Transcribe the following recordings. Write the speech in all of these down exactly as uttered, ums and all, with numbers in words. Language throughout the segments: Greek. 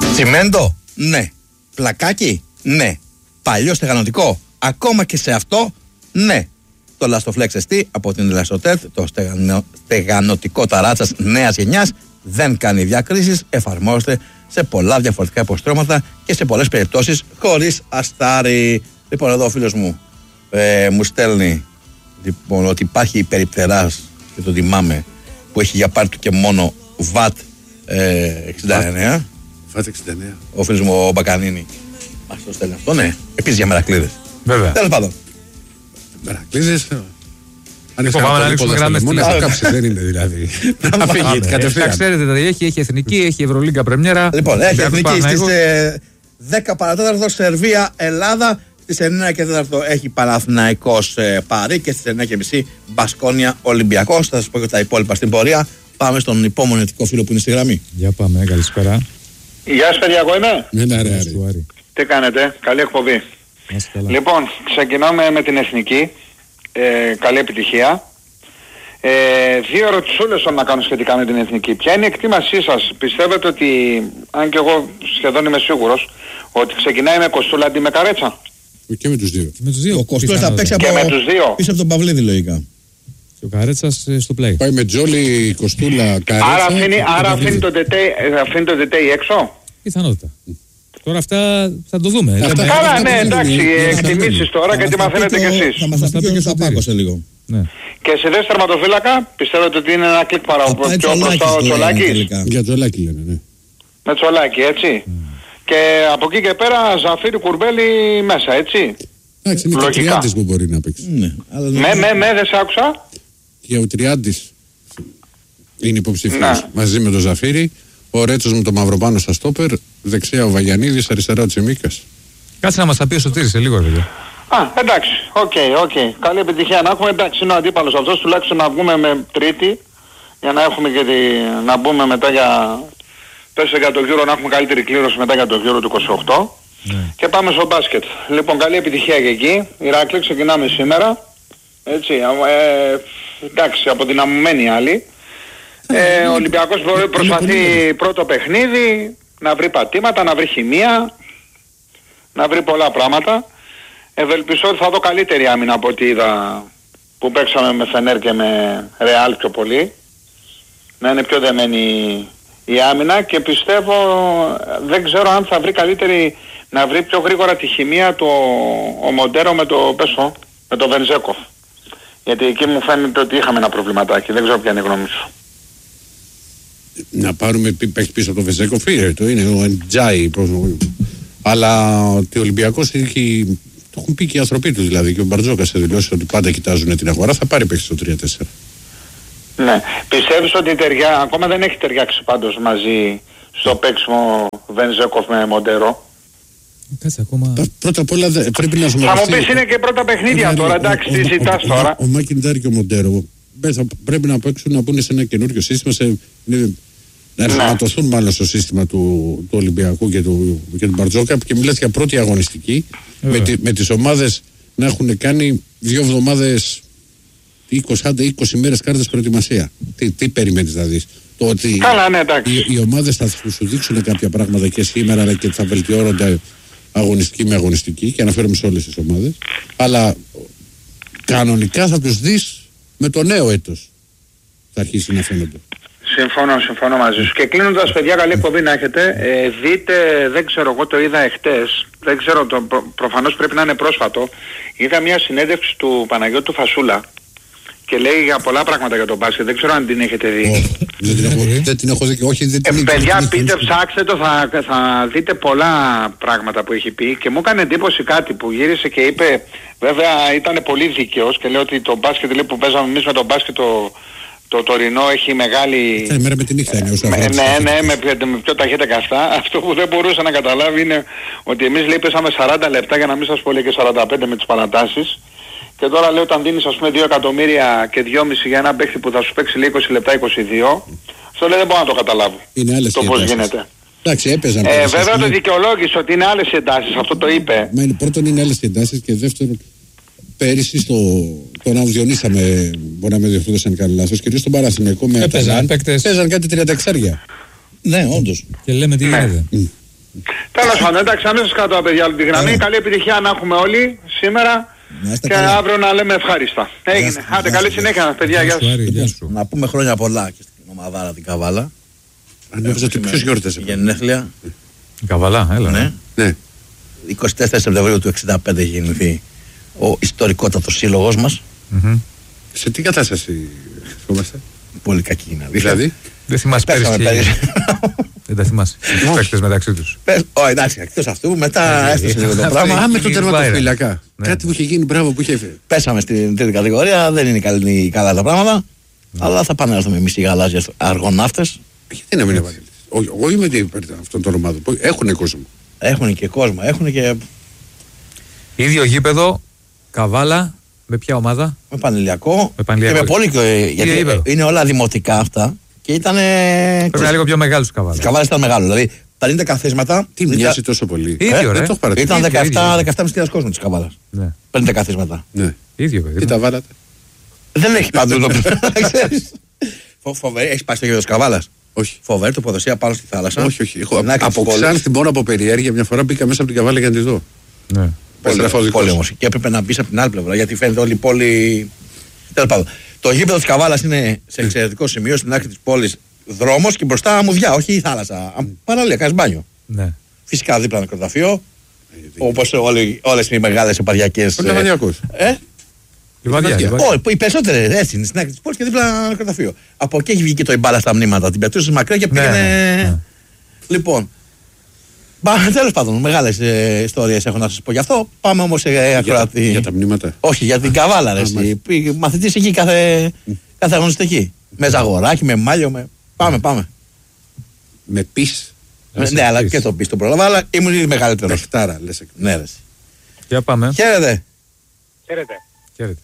Τσιμέντο, ναι. Πλακάκι, ναι. Παλιό στεγανοτικό, ακόμα και σε αυτό, ναι. Το Lastoflex ες τι από την Elastotet, το στεγανο, στεγανοτικό ταράτσας νέας γενιάς, δεν κάνει διακρίσεις, εφαρμόζεται σε πολλά διαφορετικά υποστρώματα και σε πολλές περιπτώσεις χωρίς αστάρι. Λοιπόν, εδώ ο φίλος μου ε, μου στέλνει λοιπόν, ότι υπάρχει περιπτεράς, και το θυμάμαι, που έχει για πάρει του και μόνο βατ ε, εξήντα εννέα. βατ εξήντα εννέα. Ο φίλος μου ο Μπακανίνη μας το στέλνει αυτό, ναι. Επίσης για μερακλείδες. Βέβαια. Τέλος πάντων. Μερακλείδες. Αν Πάμε να ρίξουμε γράμμες στην Ελλάδα. Δεν είναι δηλαδή. Να φύγει κατευθείαν. Ξέρετε, δηλαδή έχει, έχει εθνική, έχει Ευρωλίγκα Πρεμιέρα. Λοιπόν, έχει εθνική στις ε, δέκα παρατέταρτο Σερβία, Ελλάδα. Στις εννέα και τέταρτο έχει Παναθηναϊκός ε, Παρί και στις εννέα και μισή Μπασκόνια Ολυμπιακός. Θα σας πω και τα υπόλοιπα στην πορεία. Πάμε στον υπομονετικό φίλο που είναι στη γραμμή. Για πάμε, καλησπέρα. Γεια σας παιδιά, εγώ είμαι. Ναι, ναι, ρε, Τι κάνετε, καλή εκπομπή. Λοιπόν, ξεκινάμε με την εθνική. Ε, καλή επιτυχία. Ε, δύο ερωτησούλες να κάνω σχετικά με την εθνική. Ποια είναι η εκτίμασή σας? Πιστεύετε ότι, αν και εγώ σχεδόν είμαι σίγουρος, ότι ξεκινάει με Κοστούλα αντί με Καρέτσα? Και με τους δύο. Με τους δύο. Ο Κοστούλας θα παίξει από και με τους δύο. πίσω από τον Παυλίδη λογικά. Και ο Καρέτσας στο play. Πάει με Τζόλι, Κοστούλα, Καρέτσα. Άρα αφήνει, άρα αφήνει τον Τετέι έξω. Πιθανότητα. Τώρα αυτά θα το δούμε. Αυτά, Καλά, ναι, εντάξει, εκτιμήσεις τώρα γιατί μαθαίνετε κι εσείς. Θα μας τα πει και ο Σαπάκος σε λίγο. Ναι. Και σε δεύτερο τερματοφύλακα, πιστεύετε ότι είναι ένα κλικ παρά πιο μπροστά ο Τσολάκης? Για Τζολάκη λένε, ναι. Με Τσολάκη, έτσι. Mm. Και από εκεί και πέρα Ζαφίρι Κουρμπέλη μέσα, έτσι. Εντάξει, είναι και ο Τριάντης που μπορεί να παίξει. Ναι, με, με, με, δεν σ' άκουσα. Και ο Τριάντης είναι υποψηφίος ναι. μαζί με τον Ζαφίρι. Ο Ρέτσος με το Μαυροπάνο στα στόπερ. Δεξιά ο Βαγιανίδης, αριστερά ο Τσιμίκας. Κάτσε να μας τα πει ο Σωτήρης σε λίγο, βέβαια. Α, εντάξει, οκ, okay, οκ. Okay. Καλή επιτυχία να έχουμε. Εντάξει, είναι ο αντίπαλος αυτός, τουλάχιστον να βγούμε με τρίτη, για να έχουμε και τη... να μπούμε μετά για... πέσω για το γύρο, να έχουμε καλύτερη κλήρωση μετά για το γύρο του είκοσι οκτώ. Ναι. Και πάμε στο μπάσκετ. Λοιπόν, καλή επιτυχία και εκεί. Ηράκλειο, ξεκινάμε σήμερα. Έτσι, ε, εντάξει, αποδυναμωμένοι άλλοι. Ε, ο Ολυμπιακός προσπαθεί πρώτο παιχνίδι να βρει πατήματα, να βρει χημεία, να βρει πολλά πράγματα. Ευελπιστώ ότι θα δω καλύτερη άμυνα από ό,τι είδα που παίξαμε με Φενέρ και με Ρεάλ πιο πολύ. Να είναι πιο δεμένη η άμυνα και πιστεύω, δεν ξέρω αν θα βρει καλύτερη, να βρει πιο γρήγορα τη χημεία του ο Μοντέρο με το Πέσο, με το Βενζέκοφ. Γιατί εκεί μου φαίνεται ότι είχαμε ένα προβληματάκι, δεν ξέρω ποια είναι η γνώμη σου. Να πάρουμε παίχτη πίσω από το Βενζέκοφ, το είναι ο Εντζάι. Αλλά ότι ο Ολυμπιακός έχει... Το έχουν πει και οι άνθρωποι του δηλαδή. Και ο Μπαρτζόκας σε δηλώσει ότι πάντα κοιτάζουν την αγορά. Θα πάρει παίχτη στο τρία τέσσερα. Ναι. Πιστεύεις ότι ταιριά, ακόμα δεν έχει ταιριάξει πάντως μαζί στο παίξιμο Βενζέκοφ με Μοντέρο? Κάτσε ακόμα. Πρώτα απ' όλα πρέπει να σου Θα μου πεις είναι και πρώτα παιχνίδια τώρα, εντάξει, τι ζητάς τώρα. Ο Μακιντάρ και ο Μοντέρο πρέπει να παίξουν να μπουν σε ένα καινούριο σύστημα. Να ενσωματωθούν μάλλον στο σύστημα του Ολυμπιακού και του Μπαρτζόκα και μιλάς για πρώτη αγωνιστική. Με τις ομάδες να έχουν κάνει δύο εβδομάδες, είκοσι μέρες κάρτες προετοιμασία. Τι, τι περιμένεις να δεις? Το ότι Καλά, ναι, εντάξει. οι, οι ομάδες θα σου δείξουν κάποια πράγματα και σήμερα, αλλά και θα βελτιώνονται αγωνιστική με αγωνιστική και αναφέρομαι σε όλες τις ομάδες. Αλλά κανονικά θα τους δεις με το νέο έτος. Θα αρχίσει να φαίνονται. Συμφωνώ, συμφωνώ μαζί σου. Και κλείνοντας, παιδιά, καλή εκπομπή να έχετε. Ε, δείτε, δεν ξέρω, εγώ το είδα εχτες, δεν ξέρω, το, προ, προφανώς πρέπει να είναι πρόσφατο. Είδα μια συνέντευξη του Παναγιώτου Φασούλα και λέει για πολλά πράγματα για τον μπάσκετ. Δεν ξέρω αν την έχετε δει. Oh, δεν, την έχω, δεν την έχω δει και όχι. Δεν την ε, παιδιά, πείτε, ψάξτε το, θα, θα δείτε πολλά πράγματα που έχει πει και μου έκανε εντύπωση κάτι που γύρισε και είπε, βέβαια ήταν πολύ δίκαιος και λέει ότι το μπάσκετ λέει, που παίζαμε εμείς με τον μπάσκετ το... Το τωρινό έχει μεγάλη... Θα μέρα με τη νύχτα είναι όσο ναι, ναι, ναι, με, με πιο ταχύτητα καστά. Αυτό που δεν μπορούσε να καταλάβει είναι ότι εμείς λέει πέσαμε σαράντα λεπτά, για να μην σας πω λέει και σαράντα πέντε με τις παρατάσεις. Και τώρα λέει όταν δίνεις ας πούμε δύο εκατομμύρια και δυόμισι για ένα παίχτη που θα σου παίξει λέει είκοσι λεπτά, είκοσι δύο, αυτό λέει δεν μπορώ να το καταλάβω. Είναι άλλες το πώς γίνεται. Εντάξει, έπαιζαν. Ε, βέβαια το δικαιολόγησε ότι είναι άλλες εντάσεις, αυτό το είπε. Μα είναι, πρώτον είναι άλλες εντάσεις και δεύτερον πέρυσι στο, τον αμφιονίσαμε, μπορεί να με διορθώσετε αν κάνω λάθος, κυρίως στον Παναθηναϊκό με Αταλάν, παίζαν κάτι τριάντα εξάρια. Ναι, όντως. Και λέμε τι γίνεται. Mm. Τέλος πάντων, εντάξει, αμέσως κάτω παιδιά από τη γραμμή. Καλή επιτυχία να έχουμε όλοι σήμερα. Και αύριο να λέμε ευχάριστα. Έγινε. Άντε, καλή συνέχεια, παιδιά. Γεια σας. Να πούμε χρόνια πολλά και στην ομαδάρα την Καβάλα. Ανέβαζα ότι ποιος γιόρτασε. Γενέθλια. Η Καβαλά, έλα. Ναι. Ναι. εικοστή τέταρτη Σεπτεμβρίου του εξήντα πέντε έχει γεννηθεί ο ιστορικότατος σύλλογος μας. Μμμ. Σε τι κατάσταση βρισκόμαστε? Πολύ κακή είναι. Δηλαδή. Δεν θυμάσαι Πέσαμε πέρυσι. πέρυσι. Δεν τα θυμάσαι. Τους παίκτες μεταξύ τους. Πες, ω, εντάξει, εκτός αυτού, μετά έφτασε λίγο το Αυτό πράγμα. Α, με τον είναι τερματοφύλακα. Ναι. Κάτι που είχε γίνει, μπράβο που είχε φέρει. Πέσαμε στην τρίτη κατηγορία, δεν είναι καλή, καλά τα πράγματα. Αλλά θα επανέλθουμε εμείς οι γαλάζιες αργοναύτες. Γιατί να μην έβαλε. Εγώ είμαι υπέρ αυτών των ομάδων. Έχουν κόσμο. Έχουν και κόσμο, έχουν και Ίδιο γήπεδο, Καβάλα, με ποια ομάδα? με Πανηλιακό. Με Πανηλιακό. Και με πολύ. Γιατί γήπεδο. είναι όλα δημοτικά αυτά. Και ήταν. Πρέπει να είναι λίγο πιο μεγάλος ο Οι Καβάλα. Καβάλες ήταν μεγάλο. Δηλαδή πενήντα καθίσματα. Τι μοιάζει τόσο πολύ. Ίδιο, Ε, ρε. Δεν το έχω παρατηρήσει. Ήταν ίδιο, δεκαεπτά ίδιο. δεκαεπτά χιλιάδες κόσμου της Καβάλας. Ναι. πενήντα καθίσματα. Ναι. Ίδιο, παιδί. Τι τα βάλατε. Δεν έχει παντού το ξέρεις. Φο- Φοβερή, έχει πάει στο γήπεδο της Καβάλας. Όχι. Φοβερή τοποθεσία πάνω στη θάλασσα. Όχι, όχι. Έχω, Στην άκρη της από πόλης. Ξάνθη μόνο από περιέργεια μια φορά μπήκα μέσα από την Καβάλα για να τη δω. Ναι. Πολύ, Στραφάω δικός. πολύ όμως. Και έπρεπε να μπει από την άλλη πλευρά γιατί φαίνεται όλη η πόλη. Τέλος πάντων. Το γήπεδο της Καβάλας είναι σε εξαιρετικό σημείο στην άκρη της πόλης. Δρόμος και μπροστά αμμουδιά, όχι η θάλασσα. Α, Παραλία, κάνεις μπάνιο. Ναι. Φυσικά δίπλα νεκροταφείο. Όπως όλες οι μεγάλες επαρχιακές. Ο Λεβαδιακός. Ε, Λιβαδιά, Λιβαδιά. Λιβαδιά. όχι, οι περισσότερες έτσι είναι στην άκρη της πόλης και δίπλα νεκροταφείο. Από εκεί έχει βγει και το μπάλα στα μνήματα. Την πετούσε μακριά και Ναι, πήγαινε. ναι, ναι. Λοιπόν. Τέλος πάντων, μεγάλες ε, ιστορίες έχω να σας πω γι' αυτό. Πάμε όμως σε Για, ακροατή. για τα μνήματα. Όχι, για την Καβάλα, ρε. εσύ. Πήγε- Μαθητής εκεί κάθε, κάθε αγωνιστική. Με ζαγοράκι, με μάλιο, με. Πάμε, πάμε. Με πεις. Με- ναι, αλλά και το πει το πρόλαβα, αλλά ήμουν ήδη μεγαλύτερο. Πεχτάρα λες. Ναι, ρε. εσύ. Για πάμε. Χαίρετε. Χαίρετε. Χαίρετε.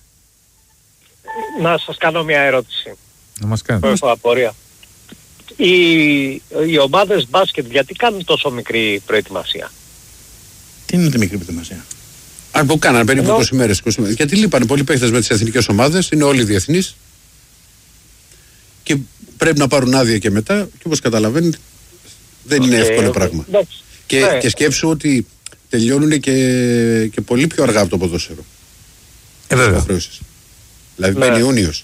Να σας κάνω μια ερώτηση Να μας που κάνετε. έχω απορία. Οι, οι ομάδες μπάσκετ γιατί κάνουν τόσο μικρή προετοιμασία? Τι είναι τη μικρή προετοιμασία. Αν που κάνανε περίπου Ενώ- είκοσι μέρες. είκοσι μέρες. Γιατί λείπανε πολλοί παίχτες με τις εθνικές ομάδες, είναι όλοι διεθνείς. Και πρέπει να πάρουν άδεια και μετά. Και όπως καταλαβαίνετε, δεν είναι Ε, εύκολο ε, πράγμα. εντάξει. Και, Ναι. και σκέψου ότι τελειώνουν και, και πολύ πιο αργά από το ποδόσφαιρο. Ε, βέβαια. Υποχρεώσεις. Δηλαδή Ναι. μπαίνει Ιούνιος.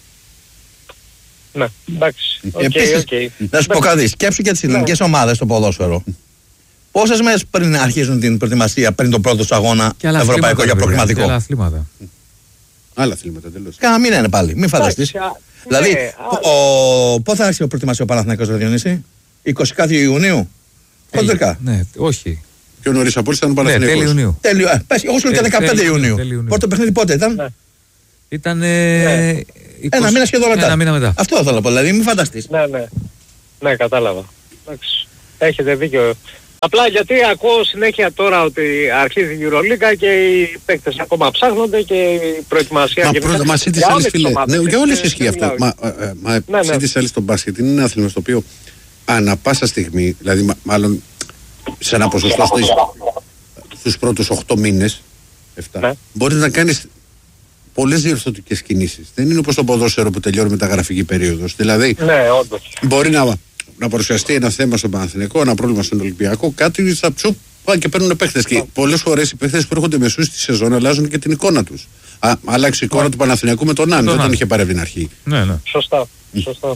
Ναι, εντάξει. Οκ, Επίσης, οκ. να σου πω κάτι. Σκέψου και τις ελληνικές ομάδες στο ποδόσφαιρο. Πόσες μέρες πριν αρχίζουν την προετοιμασία, πριν τον πρώτο του αγώνα Και άλλα ευρωπαϊκό αθλήματα, για βέβαια, και άλλα προκριματικό. αθλήματα. Άλλα αθλήματα τελώς. Κάνα μήνα είναι πάλι, μην φανταστείς. Εντάξει, α, Δηλαδή, ναι, ο, ο, πότε θα άρχισε η προετοιμασία ο Παναθηναϊκός, ρε Διονύση? είκοσι κάτι Ιουνίου. Χοντρικά. Ναι, όχι. Πιο νωρίς από όλους ήταν ο Ναι, Παναθηναϊκός. τέλη Ιουνίου. Τέλειο. Ε, πες, εγώ σου λέω και Ε, δεκαπέντε τέλειο, Ιουνίου. τέλειο Ιουνίου. Πρώτο παιχνίδι πότε ήταν? Ναι. Ήταν. Ναι. Ένα μήνα σχεδόν μετά. Ένα μήνα μετά. Αυτό θέλω να πω. Δηλαδή, μην φανταστείς. Ναι, ναι. Ναι, κατάλαβα. Εντάξει. Έχετε δίκιο. Απλά γιατί ακούω συνέχεια τώρα ότι αρχίζει η Euroliga και οι παίκτες ακόμα ψάχνονται και η προετοιμασία Μα και πρώτα, μετά- μα σύντησε για άλλες όλες τις φίλε. ομάδες, Ναι, για όλες δεν ισχύει αυτό. μιλάω. Μα, ε, ε, μα Ναι, ναι. σύντησε άλλες στο μπάσκετ. Είναι ένα άθλημα στο οποίο ανά πάσα στιγμή, δηλαδή μα- μάλλον σε ένα ποσοστό στις, στους πρώτους οκτώ μήνες, εφτά, Ναι. μπορείς να κάνεις πολλές διορθωτικές κινήσεις. Δεν είναι όπως το ποδόσφαιρο που τελειώνει μεταγραφική περίοδος. Δηλαδή, Ναι, όντως. μπορεί να, να παρουσιαστεί ένα θέμα στον Παναθηναϊκό, ένα πρόβλημα στον Ολυμπιακό, κάτι θα ψουπ, πάνε και παίρνουν παίχτες. Και πολλές φορές οι παίχτες που έρχονται μεσούς στη σεζόν αλλάζουν και την εικόνα τους. Α, άλλαξε η εικόνα του Παναθηναϊκού με τον Άν, δεν τον Άν. είχε πάρει από την αρχή. Ναι, ναι. Σωστά. Σωστά.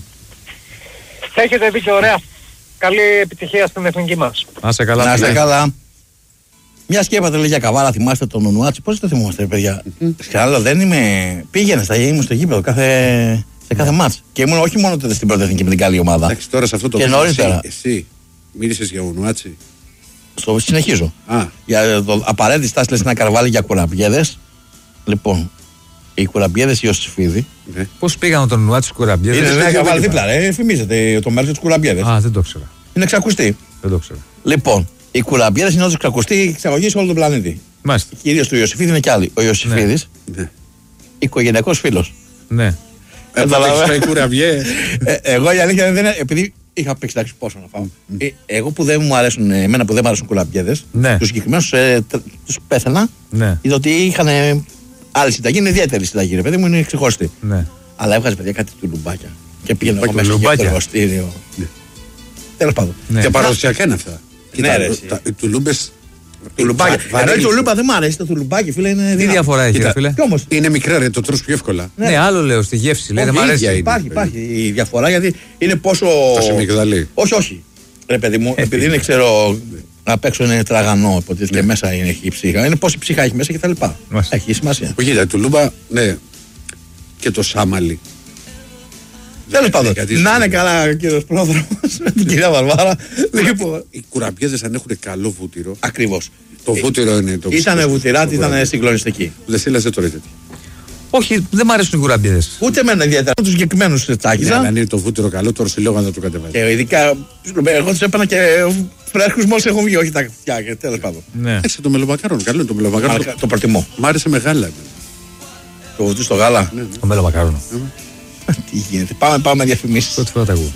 Έχετε δίκιο, ωραία. Καλή επιτυχία στην εθνική μας. Να είσαι καλά. Να είστε φίλε. καλά. Μια και είπατε λέει για Καβάλα, θυμάστε τον Ονουάτσι. Πώς το θυμόμαστε, παιδιά. Σε άλλο δεν είμαι. Πήγαινε, στα ήμουν στο γήπεδο κάθε, σε κάθε μάτς. Και ήμουν όχι μόνο τότε στην πρώτη εθνική με την καλή ομάδα. Εντάξει, τώρα σε αυτό το Και θέμα, νωρίτερα. Εσύ, εσύ μίλησες για Ονουάτσι. Στο συνεχίζω. Α, Για το απαραίτητη στάση λες ένα καρβάλι για κουραμπιέδες. Λοιπόν, οι κουραμπιέδες Ιωσήφιδη. ναι. Πώς πήγαν τον Νουάτσι Κουραμπιέδη. Είναι στο ένα ίδιο καρβάλι μήνυμα. δίπλα, ρε. Φημίζεται το μέρο του κουραμπιέδες. Α, δεν το ήξερα. Είναι εξακουστή. Δεν το ήξερα. Λοιπόν, οι κουραμπιέδες είναι όντως εξακουστή εξαγωγή σε όλο τον πλανήτη. Μάλιστα. Κυρίως του Ιωσήφιδη είναι κι άλλοι. Ο Ιωσήφιδης, ναι. οικογενειακός φίλος. Ναι. Καταλαβαίνω. Έπαιξε κουραμπιέ. Ε, εγώ η αλήθεια δεν είναι. Επειδή είχα παίξει εντάξει πόσο να φάω. Ε, εγώ που δεν μου αρέσουν, ε, εμένα που δεν μου αρέσουν κουραμπιέδες, Ναι. τους συγκεκριμένους ε, τ- τους πέθαινα, Ναι. διότι είχαν ε, άλλη συνταγή, είναι ιδιαίτερη συνταγή, ρε παιδί μου, είναι ξεχωριστή. Ναι. Αλλά έβγαζε παιδιά κάτι του λουμπάκια. Και πήγαινε εγώ Λουμπάκια, μέσα και λουμπάκια. εργοστήριο. Τέλος πάντων. Ναι. Και παραδοσιακά είναι αυτά. Ναι, ρε, εσύ. Οι τουλούμπες. Τουλουμπάκι. βα- Ενώ η βαρύ. τουλούπα δεν μ' αρέσει, το τουλουμπάκι, φίλε, είναι Τι δυνατό. διαφορά έχει, Κοίτα, ρε φίλε. Κι όμως, Είναι μικρά, ρε, το τρως πιο εύκολα. Ναι, άλλο λέω στη γεύση. Λέει, δεν μ' όχι, αρέσει. ίδια είναι. Υπάρχει, παιδί. υπάρχει η διαφορά γιατί είναι πόσο. Το μυγδαλί. Όχι, όχι. Ρε παιδί μου, επειδή είναι, ξέρω, απ' έξω είναι τραγανό, υποτίθεται, και μέσα είναι, έχει ψύχα. Είναι πόση ψύχα έχει μέσα κτλ. Μάλιστα. Έχει σημασία. Όχι, η τουλούμπα, ναι. Και το σάμαλι. Τέλος πάντων, κάτι να είναι σημαίνει. καλά ο κύριος πρόδρομος με την κυρία Βαρβάρα. Λοιπόν, Οι κουραμπιέδες αν έχουν καλό βούτυρο. ακριβώς. Το βούτυρο είναι το. Ήταν βουτυράτη, ήταν κουραμπιέδες. συγκλονιστική. Λεσίλας δεν το λέτε. Όχι, δεν μ' αρέσουν οι κουραμπιέδες. Ούτε εμένα ιδιαίτερα. Του συγκεκριμένου Ναι, τσάκιζα. αλλά αν είναι το βούτυρο καλό, το ρωσιλόγα δεν το κατεβάζει. Και ειδικά, εγώ του έπαιρνα και φρέσκους μόλις έχουν βγει, όχι τα κουτιά και τέλος πάντων. Ναι. Έτσι το μελομακάρον, καλό είναι το μελομακάρον. Αλλά το προτιμώ. Μ' άρεσε μεγάλα. εμένα. Το βουτού στο γάλα. Το μέλο μακάρονο. Τι γίνεται. Πάμε, πάμε διαφημίσεις. Πρώτη φορά τα ακούω.